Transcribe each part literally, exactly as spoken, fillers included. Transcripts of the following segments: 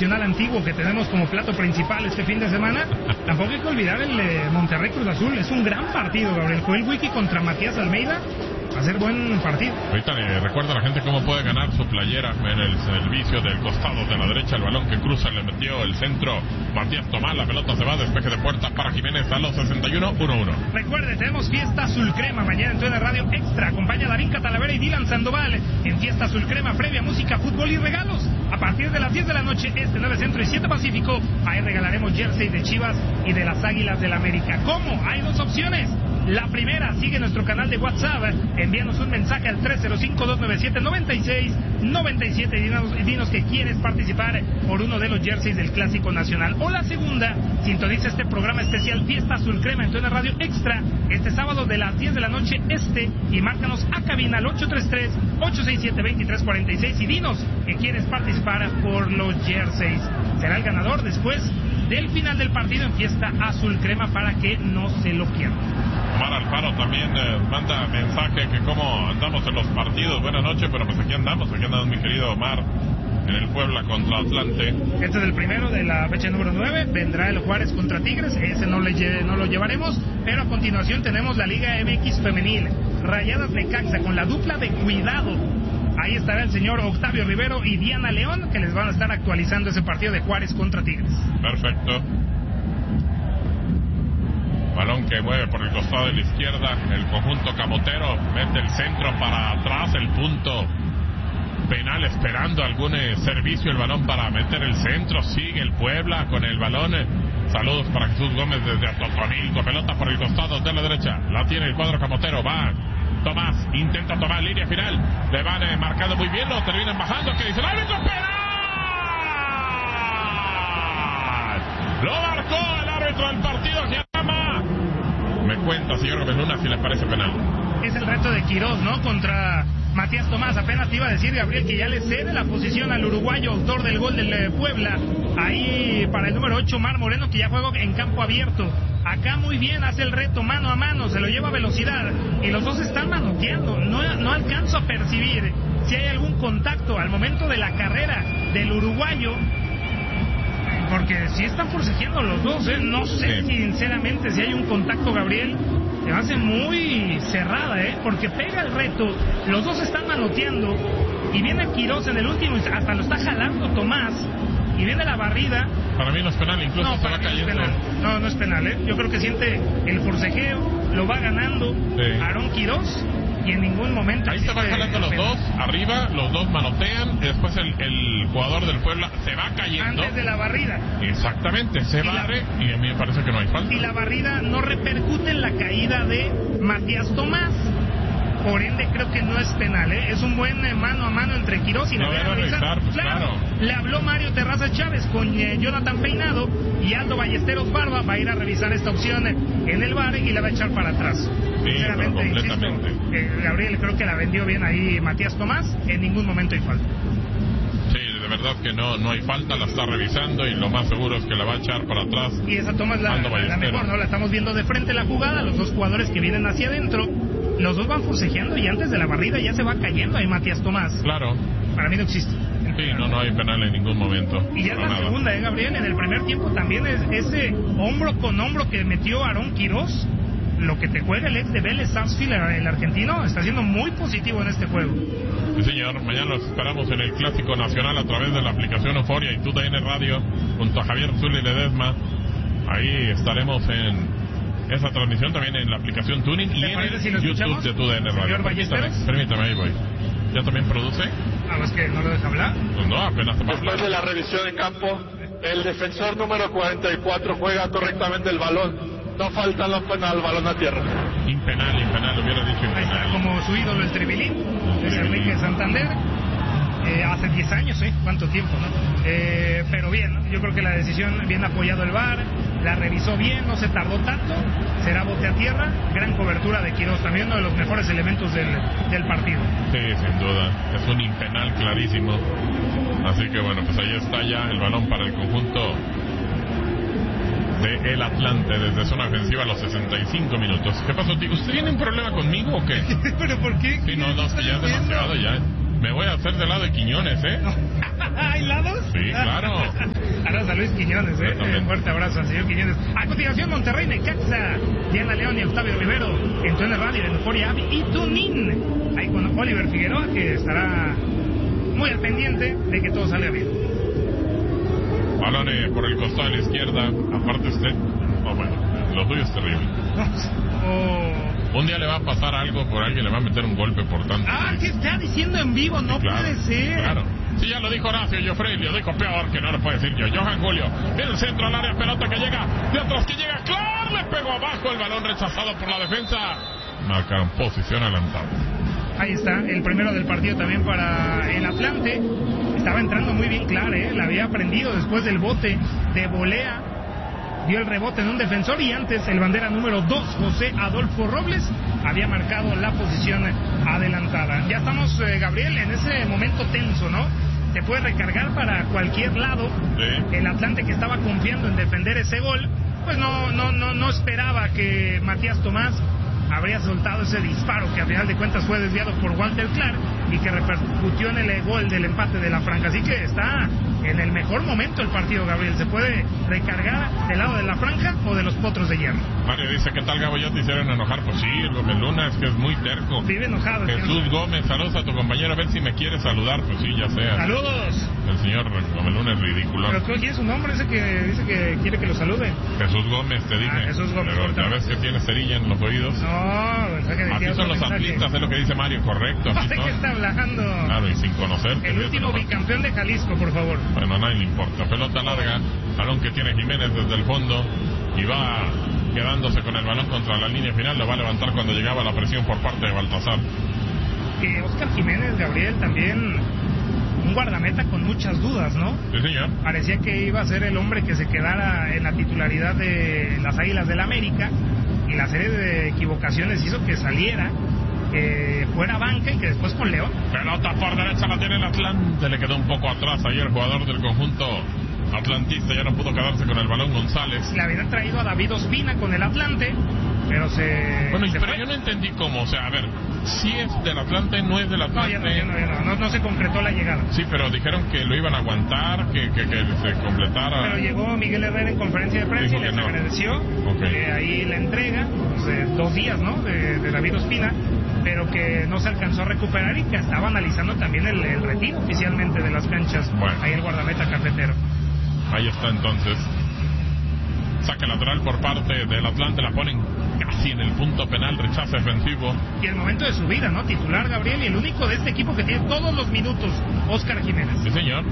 Nacional antiguo que tenemos como plato principal este fin de semana, tampoco hay que olvidar el eh, Monterrey Cruz Azul. Es un gran partido, Gabriel. Joel Wiki contra Matías Almeida. Va a ser buen partido. Ahorita le recuerda a la gente cómo puede ganar su playera en el servicio del costado de la derecha. El balón que cruza le metió el centro Matías Tomás. La pelota se va, despeje de puerta para Jiménez a los sesenta y uno, uno uno. Recuerde, tenemos Fiesta Azul Crema mañana en T U D N Radio Extra. Acompaña a Darín Catalavera y Dylan Sandoval en Fiesta Azul Crema, previa música, fútbol y regalos. A partir de las diez de la noche, este nueve Centro y siete Pacífico, ahí regalaremos jersey de Chivas y de las Águilas del América. ¿Cómo? Hay dos opciones. La primera, sigue nuestro canal de WhatsApp, envíanos un mensaje al tres cero cinco, dos nueve siete, nueve seis nueve siete y dinos, y dinos que quieres participar por uno de los jerseys del Clásico Nacional. O la segunda, sintoniza este programa especial Fiesta Azul Crema en T U D N Radio Extra este sábado de las diez de la noche este y márcanos a cabina al ocho tres tres, ocho seis siete, dos tres cuatro seis y dinos que quieres participar por los jerseys. Será el ganador después del final del partido en Fiesta Azul Crema para que no se lo pierdan. Omar Alfaro también eh, manda mensaje que cómo andamos en los partidos. Buenas noches, pero pues aquí andamos, aquí andamos mi querido Omar, en el Puebla contra Atlante. Este es el primero de la fecha número nueve, vendrá el Juárez contra Tigres, ese no, le, no lo llevaremos, pero a continuación tenemos la Liga M X Femenil, Rayadas Necaxa con la dupla de Cuidado. Ahí estará el señor Octavio Rivero y Diana León, que les van a estar actualizando ese partido de Juárez contra Tigres. Perfecto. Balón que mueve por el costado de la izquierda, el conjunto camotero mete el centro para atrás, el punto penal esperando algún eh, servicio, el balón para meter el centro, sigue el Puebla con el balón. Saludos para Jesús Gómez desde Atotonilco, pelota por el costado de la derecha, la tiene el cuadro camotero, va Tomás, intenta tomar línea final, le van eh, marcando muy bien, lo terminan bajando, que dice el árbitro, penal, lo marcó el árbitro del partido, se llama, me cuenta señor Gómez Luna si les parece penal. Es el reto de Quirós, ¿no? Contra Matías Tomás. Apenas te iba a decir, Gabriel, que ya le cede la posición al uruguayo, autor del gol del eh, Puebla. Ahí para el número ocho, Mar Moreno, que ya juega en campo abierto. Acá muy bien, hace el reto mano a mano, se lo lleva a velocidad. Y los dos están manoteando. No, no alcanzo a percibir si hay algún contacto al momento de la carrera del uruguayo. Porque si están forcejeando los dos, ¿eh? No sé sí. sinceramente si hay un contacto, Gabriel. Se hace muy cerrada, ¿eh? Porque pega el reto, los dos están manoteando y viene Quirós en el último, hasta lo está jalando Tomás y viene la barrida. Para mí no es penal, incluso no, se va cayendo. No, no, no es penal, ¿eh? Yo creo que siente el forcejeo, lo va ganando sí. Aarón Quirós. Y en ningún momento... Ahí se van jalando los dos, arriba, los dos manotean, y después el, el jugador del Puebla se va cayendo. Antes de la barrida. Exactamente, se y barre la... y a mí me parece que no hay falta. Y la barrida no repercute en la caída de Matías Tomás. Por ende, creo que no es penal, ¿eh? Es un buen eh, mano a mano entre Quirós y no, Nevera. Revisar, pues, claro, claro. Le habló Mario Terraza Chávez con eh, Jonathan Peinado y Aldo Ballesteros Barba. Va a ir a revisar esta opción en el V A R y la va a echar para atrás. Sí, Sinceramente, completamente. Insisto, eh, Gabriel, creo que la vendió bien ahí Matías Tomás. En ningún momento hay falta. Sí, de verdad que no, no hay falta, la está revisando y lo más seguro es que la va a echar para atrás. Y esa toma es la, la mejor, ¿no? La estamos viendo de frente la jugada, los dos jugadores que vienen hacia adentro. Los dos van forcejeando y antes de la barrida ya se va cayendo ahí Matías Tomás. Claro. Para mí no existe. Sí, no, no hay penal en ningún momento. Y ya es la nada. segunda, ¿eh, Gabriel? En el primer tiempo también es ese hombro con hombro que metió Aarón Quirós. Lo que te juega el ex de Vélez Sarsfield, el argentino, está siendo muy positivo en este juego. Sí, señor. Mañana los esperamos en el Clásico Nacional a través de la aplicación Euforia y T U D N Radio junto a Javier Zuli Ledesma. Ahí estaremos en esa transmisión también en la aplicación Tuning y en el si YouTube de T U D N Radio. Permítame, permítame, ahí voy. ¿Ya también produce? Ah, es que no lo deja hablar. Pues no, apenas se va a hablar. Después de la revisión de campo, el defensor número cuarenta y cuatro juega correctamente el balón. No falta la pena al balón a tierra. Impenal, impenal, hubiera dicho impenal. Ahí está como su ídolo el Tribilín, es Enrique Santander. Eh, hace diez años, ¿eh? ¿Cuánto tiempo, no? Eh, pero bien, ¿no? Yo creo que la decisión, bien apoyado el V A R, la revisó bien, no se tardó tanto, será bote a tierra, gran cobertura de Quirós, también uno de los mejores elementos del, del partido. Sí, sin duda, es un impenal clarísimo. Así que bueno, pues ahí está ya el balón para el conjunto de el Atlante desde zona ofensiva a los sesenta y cinco minutos. ¿Qué pasó, tío? ¿Usted tiene un problema conmigo o qué? ¿Pero por qué? Sí, no, no, es que ya es demasiado ya. Me voy a hacer del lado de Quiñones, ¿eh? ¿Hay lados? Sí, claro. Ahora a Luis Quiñones, ¿eh? Un fuerte abrazo al señor Quiñones. A continuación, Monterrey, Necaxa. Diana León y Octavio Rivero. En T N Radio, en Euforia App y TuneIn. Ahí con Oliver Figueroa, que estará muy al pendiente de que todo salga bien. Balone por el costado de la izquierda. Aparte usted... Oh, bueno, lo tuyo es terrible. Oh. Un día le va a pasar algo, por alguien le va a meter un golpe por tanto. Ah, ¿qué está diciendo en vivo? No claro, puede ser. Claro. Sí, ya lo dijo Horacio Joffrey, lo dijo peor que no lo puede decir yo. Johan Julio, en el centro al área, pelota que llega, de atrás que llega, claro, le pegó abajo, el balón rechazado por la defensa. Marcaron posición adelantada. Ahí está, el primero del partido también para el Atlante. Estaba entrando muy bien Clar, ¿eh? La había aprendido después del bote de volea. Dio el rebote en un defensor y antes el bandera número dos, José Adolfo Robles, había marcado la posición adelantada. Ya estamos, eh, Gabriel, en ese momento tenso, ¿no? Se puede recargar para cualquier lado. Sí. El Atlante, que estaba confiando en defender ese gol, pues no, no, no, no esperaba que Matías Tomás habría soltado ese disparo que a final de cuentas fue desviado por Walter Clark y que repercutió en el gol del empate de la Franja. Así que está en el mejor momento el partido, Gabriel. Se puede recargar del lado de la Franja o de los Potros de Hierro. Mario dice, ¿qué tal, Gabo? ¿Ya te hicieron enojar? Pues sí, el Gómez Luna es que es muy terco. Vive enojado. Jesús Gómez, saludos a tu compañero, a ver si me quiere saludar. Pues sí, ya sea. ¡Saludos! El señor Gómez Luna es ridículo. ¿Pero quién es su nombre? Ese que dice que quiere que lo salude. Jesús Gómez, te dije. Ah, Jesús Gómez. Pero ya ves que tiene cerilla en los oídos. No, mensaje de Así son los mensaje. atlistas, es lo que dice Mario, correcto. No sé son. qué está hablando. Claro, y sin conocer. El último bicampeón de Jalisco, por favor. Bueno, a nadie le importa. Pelota larga, balón que tiene Jiménez desde el fondo y va quedándose con el balón contra la línea final. Lo va a levantar cuando llegaba la presión por parte de Baltasar. Que Oscar Jiménez, Gabriel, también un guardameta con muchas dudas, ¿no? Sí, señor. Parecía que iba a ser el hombre que se quedara en la titularidad de las Águilas del América y la serie de equivocaciones hizo que saliera, que fuera banca y que después con León. Pelota por derecha, la tiene el Atlante, le quedó un poco atrás ayer el jugador del conjunto atlantista, ya no pudo quedarse con el balón González. Le habían traído a David Ospina con el Atlante, pero se... Bueno, se pero fue. yo no entendí cómo, o sea, a ver, si es del Atlante, no es del Atlante. No, ya no, ya no, ya no, no, no se concretó la llegada. Sí, pero dijeron que lo iban a aguantar, que, que, que se completara. Pero llegó Miguel Herrera en conferencia de prensa Dijo y les no. agradeció Okay. que ahí la entrega, pues, eh, dos días, ¿no?, de, de David Ospina, pero que no se alcanzó a recuperar y que estaba analizando también el, el retiro oficialmente de las canchas. Bueno. Ahí el guardameta cafetero. Ahí está entonces. Saque lateral por parte del Atlante, la ponen casi en el punto penal, rechazo defensivo. Y el momento de su vida, ¿no? Titular, Gabriel, y el único de este equipo que tiene todos los minutos, Óscar Jiménez. Sí, señor.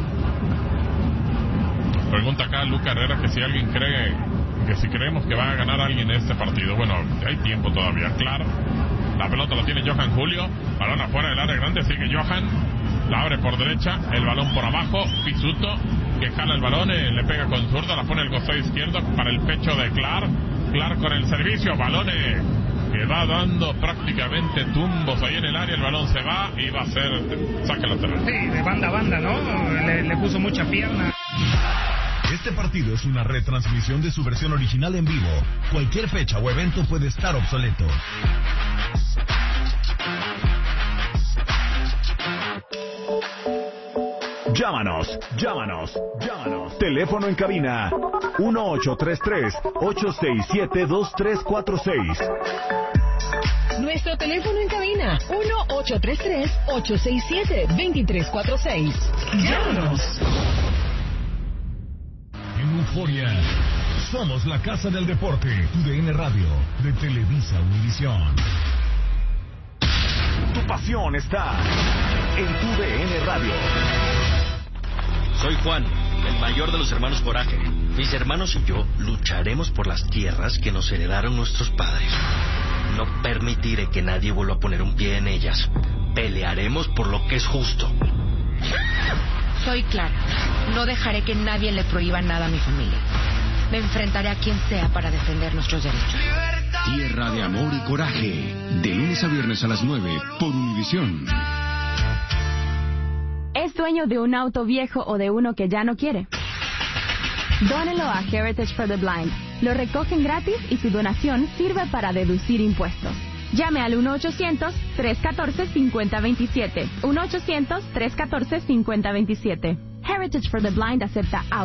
Pregunta acá Luca Herrera que si alguien cree, que si creemos que va a ganar alguien este partido. Bueno, hay tiempo todavía, claro. La pelota la tiene Johan Julio, balón afuera del área grande, sigue Johan, la abre por derecha, el balón por abajo, Pisuto, que jala el balón, eh, le pega con zurda, la pone el costado izquierdo para el pecho de Clark, Clark con el servicio, balón eh, que va dando prácticamente tumbos ahí en el área, el balón se va y va a ser saque lateral. Sí, de banda a banda, ¿no? Le, le puso mucha pierna. Este partido es una retransmisión de su versión original en vivo. Cualquier fecha o evento puede estar obsoleto. Llámanos, llámanos, llámanos. Teléfono en cabina uno ocho tres tres, ocho seis siete, dos tres cuatro seis. Nuestro teléfono en cabina uno ocho tres tres, ocho seis siete, dos tres cuatro seis. Llámanos. En Euforia, somos la casa del deporte. U D N Radio, de Televisa Univisión. Tu pasión está en tu D N Radio. Soy Juan, el mayor de los hermanos Coraje. Mis hermanos y yo lucharemos por las tierras que nos heredaron nuestros padres. No permitiré que nadie vuelva a poner un pie en ellas. Pelearemos por lo que es justo. Soy Clara. No dejaré que nadie le prohíba nada a mi familia. Me enfrentaré a quien sea para defender nuestros derechos. Tierra de amor y coraje. De lunes a viernes a las nueve por Univisión. ¿Es dueño de un auto viejo o de uno que ya no quiere? Dónelo a Heritage for the Blind. Lo recogen gratis y su donación sirve para deducir impuestos. Llame al uno ochocientos, tres uno cuatro, cinco cero dos siete. uno ochocientos, tres uno cuatro, cinco cero dos siete. Heritage for the Blind acepta